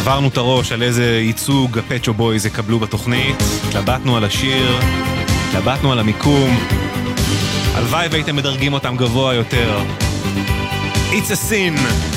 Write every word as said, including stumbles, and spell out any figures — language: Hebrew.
שברנו את הראש על איזה ייצוג הפצ'ו בויז יקבלו בתוכנית, התלבטנו על השיר, התלבטנו על המיקום, הלוואי והייתם מדרגים אותם גבוה יותר. It's a sin.